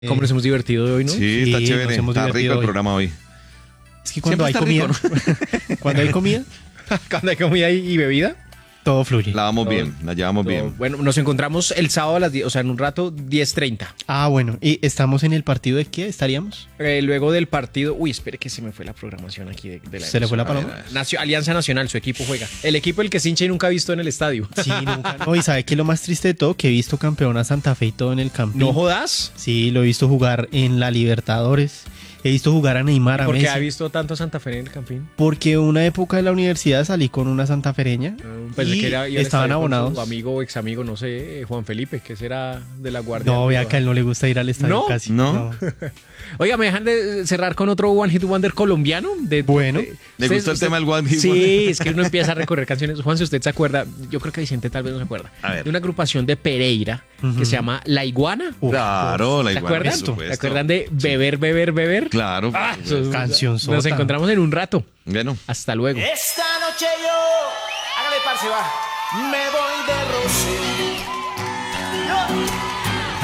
¿Cómo nos hemos divertido hoy, no? Sí, está Sí, chévere. nos hemos Está rico divertido el hoy. programa hoy. Es que cuando hay Siempre comida, está rico, cuando hay comida, Cuando hay comida y bebida. todo fluye. La vamos bien, la llevamos bien. Bueno, nos encontramos el sábado a las 10, o sea, en un rato, 10:30. Ah, bueno. ¿Y estamos en el partido de qué estaríamos? Luego del partido. Uy, espere que se me fue la programación aquí de la ¿Se le fue la emisora. paloma? Alianza Nacional, su equipo juega. El equipo el que Sinche nunca ha visto en el estadio. Sí, nunca. No, y ¿sabe qué es lo más triste de todo? Que he visto campeón a Santa Fe y todo en el Campín. ¿No jodas? Sí, lo he visto jugar en la Libertadores. He visto jugar a Neymar, a ¿Por qué Messi. ha visto tanto Santa Fe en el Campín? Porque una época de la universidad salí con una santafereña Pensé y que iba al estaban estadio con abonados. Su amigo o ex amigo, no sé, Juan Felipe, que será de la Guardia. No, vea que a él no le gusta ir al estadio ¿No? casi. ¿No? Oiga, ¿me dejan de cerrar con otro One Hit Wonder colombiano? Bueno. ¿Le gustó el tema del One Hit Sí, Wonder? es que uno empieza a recorrer canciones. Juan, si usted se acuerda, yo creo que Vicente tal vez no se acuerda, A ver. de una agrupación de Pereira que se llama La Iguana. Claro, la ¿Se iguana, acuerdan? por supuesto. ¿Se acuerdan de Beber, Beber, Beber? Claro. Ah, por supuesto. Canción sota. Nos encontramos en un rato. Bueno. Hasta luego. Esta noche yo, hágale parce, va, me voy de Rosé. Yo.